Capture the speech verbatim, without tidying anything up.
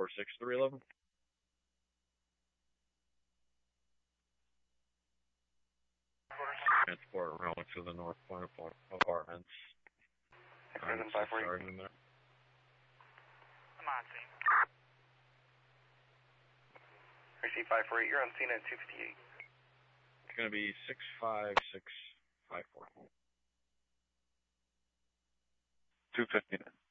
four six three eleven. Transport around to the North Point Apartments. Present five four eight. I'm on scene. I see five four eight, you're on scene at two fifty-eight. It's going to be six five six five four. two fifty-nine.